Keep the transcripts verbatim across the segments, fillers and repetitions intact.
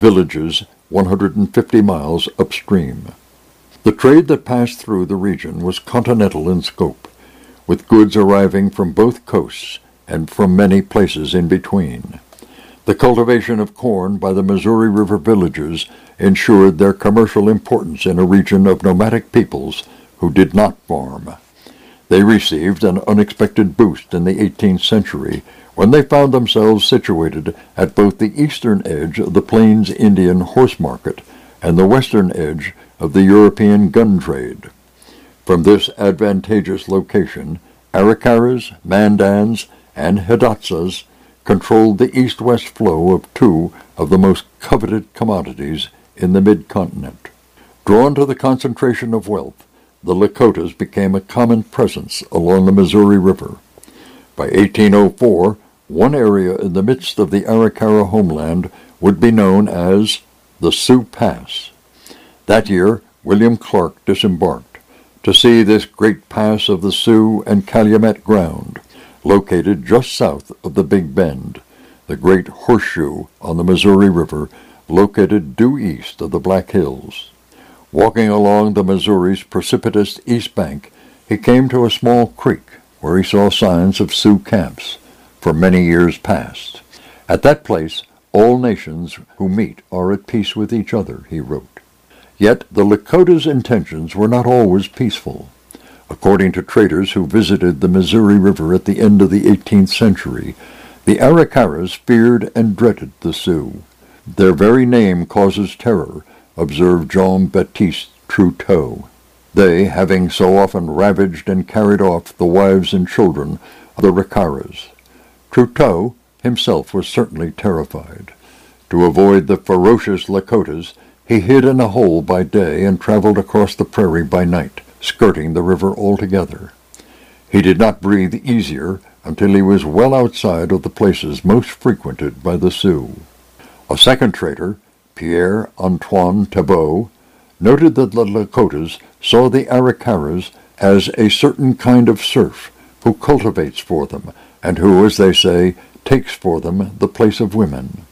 villages one hundred fifty miles upstream. The trade that passed through the region was continental in scope, with goods arriving from both coasts and from many places in between. The cultivation of corn by the Missouri River villagers ensured their commercial importance in a region of nomadic peoples who did not farm. They received an unexpected boost in the eighteenth century when they found themselves situated at both the eastern edge of the Plains Indian horse market and the western edge of the European gun trade. From this advantageous location, Arikaras, Mandans, and Hidatsas controlled the east-west flow of two of the most coveted commodities in the mid-continent. Drawn to the concentration of wealth, the Lakotas became a common presence along the Missouri River. By eighteen oh four, one area in the midst of the Arikara homeland would be known as the Sioux Pass. That year, William Clark disembarked to see this great pass of the Sioux and Calumet ground, located just south of the Big Bend, the great horseshoe on the Missouri River, located due east of the Black Hills. Walking along the Missouri's precipitous east bank, he came to a small creek where he saw signs of Sioux camps for many years past. At that place, all nations who meet are at peace with each other, he wrote. Yet the Lakotas' intentions were not always peaceful. According to traders who visited the Missouri River at the end of the eighteenth century, the Arikaras feared and dreaded the Sioux. Their very name causes terror, observed Jean-Baptiste Truteau, they having so often ravaged and carried off the wives and children of the Arikaras. Truteau himself was certainly terrified. To avoid the ferocious Lakotas, he hid in a hole by day and traveled across the prairie by night, skirting the river altogether. He did not breathe easier until he was well outside of the places most frequented by the Sioux. A second trader, Pierre-Antoine Thibault, noted that the Lakotas saw the Arikaras as a certain kind of serf who cultivates for them, and who, as they say, takes for them the place of women.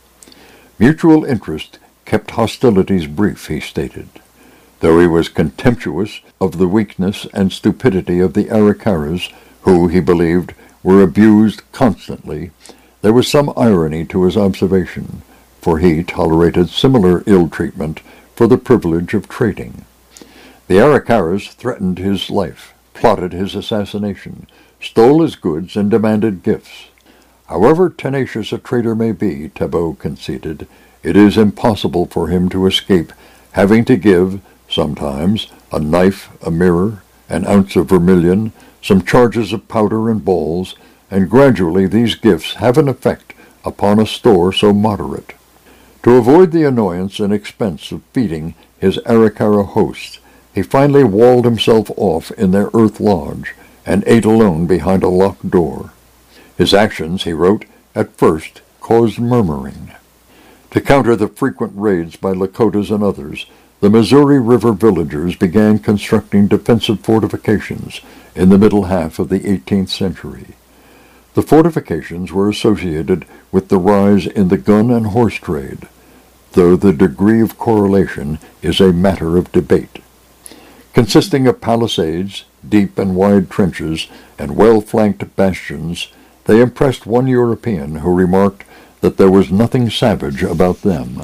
Mutual interest kept hostilities brief, he stated. Though he was contemptuous of the weakness and stupidity of the Arikaras, who, he believed, were abused constantly, there was some irony to his observation, for he tolerated similar ill-treatment for the privilege of trading. The Arikaras threatened his life, plotted his assassination, stole his goods, and demanded gifts. However tenacious a trader may be, Thibault conceded, it is impossible for him to escape having to give, sometimes, a knife, a mirror, an ounce of vermilion, some charges of powder and balls, and gradually these gifts have an effect upon a store so moderate. To avoid the annoyance and expense of feeding his Arikara hosts, he finally walled himself off in their earth lodge, and ate alone behind a locked door. His actions, he wrote, at first caused murmuring. To counter the frequent raids by Lakotas and others, the Missouri River villagers began constructing defensive fortifications in the middle half of the eighteenth century. The fortifications were associated with the rise in the gun and horse trade, though the degree of correlation is a matter of debate. Consisting of palisades, deep and wide trenches, and well-flanked bastions, they impressed one European who remarked that there was nothing savage about them.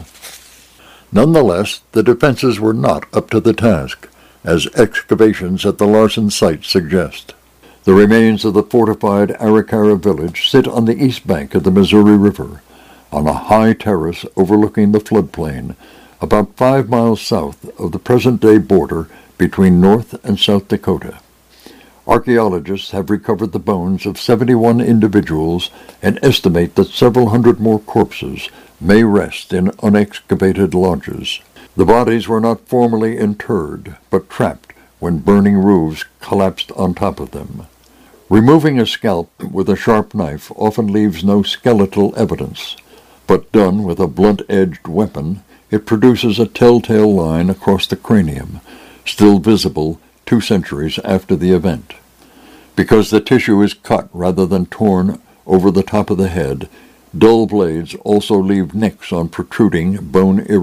Nonetheless, the defenses were not up to the task, as excavations at the Larson site suggest. The remains of the fortified Arikara village sit on the east bank of the Missouri River, on a high terrace overlooking the floodplain, about five miles south of the present-day border between North and South Dakota. Archaeologists have recovered the bones of seventy-one individuals and estimate that several hundred more corpses may rest in unexcavated lodges. The bodies were not formally interred, but trapped when burning roofs collapsed on top of them. Removing a scalp with a sharp knife often leaves no skeletal evidence, but done with a blunt-edged weapon, it produces a telltale line across the cranium, still visible two centuries after the event. Because the tissue is cut rather than torn over the top of the head, Dull blades also leave nicks on protruding, bone